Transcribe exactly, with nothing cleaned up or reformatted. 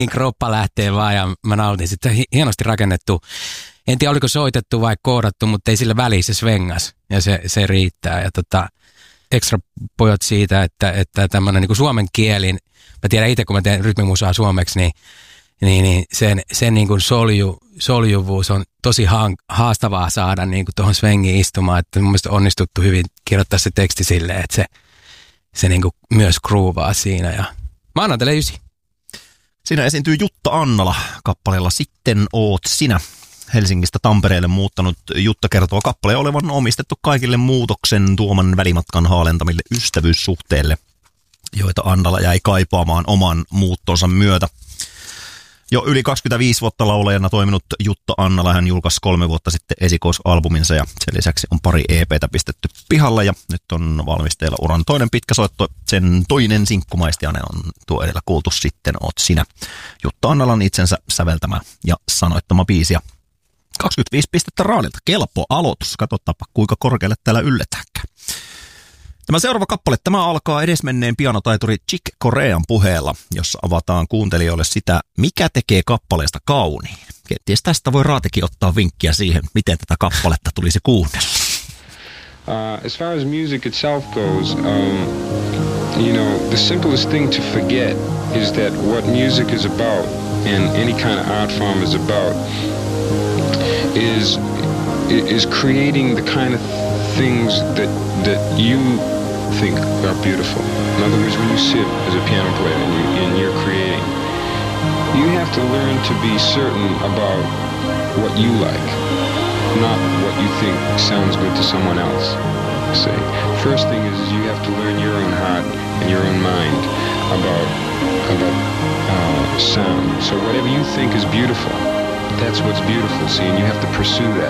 Kroppa lähtee vaan ja mä nautin. Sitten hienosti rakennettu. En tiedä, oliko soitettu vai koodattu, mutta ei sillä väliin, se svengas ja se, se riittää. Ja tota, ekstra pojat siitä, että, että tämmöinen niin suomen kielin, mä tiedän itse, kun mä teen rytmimusaa suomeksi, niin, niin, niin sen, sen niin kuin solju, soljuvuus on tosi haastavaa saada niin kuin tuohon svengiin istumaan. Että mun mielestä on onnistuttu hyvin kirjoittaa se teksti silleen, että se, se niin kuin myös groovaa siinä. Ja mä annan teille ysi. Siinä esiintyy Jutta Annala kappaleella Sitten oot sinä. Helsingistä Tampereelle muuttanut Jutta kertoo kappaleen olevan omistettu kaikille muutoksen tuoman välimatkan haalentamille ystävyyssuhteille, joita Annala jäi kaipaamaan oman muuttonsa myötä. Jo yli kaksikymmentäviisi vuotta laulajana toiminut Jutta Annala, hän julkaisi kolme vuotta sitten esikoisalbuminsa ja sen lisäksi on pari E P:tä pistetty pihalle ja nyt on valmisteilla uran toinen pitkä soitto. Sen toinen sinkkumaistiainen on tuo edellä kuultu Sitten oot sinä. Jutta Annalan itsensä säveltämä ja sanoittama biisi. kaksikymmentäviisi pistettä raadilta. Kelpo aloitus. Katsotaanpa kuinka korkealle täällä ylletäänkään. Tämä seuraava kappale, tämä alkaa edesmenneen pianotaituri Chick Corean puheella, jossa avataan kuuntelijoille sitä, mikä tekee kappaleesta kauniin. Kenties tästä voi Raatekin ottaa vinkkiä siihen, miten tätä kappaletta tulisi kuunnella. Uh, as far as music itself goes, um, you know, the simplest thing to forget is that what music is about and any kind of art form is about is is creating the kind of things that that you think are beautiful. In other words, when you sit as a piano player and, you, and you're creating, you have to learn to be certain about what you like, not what you think sounds good to someone else. See, first thing is, is you have to learn your own heart and your own mind about about uh, sound. So whatever you think is beautiful, that's what's beautiful. See, and you have to pursue that.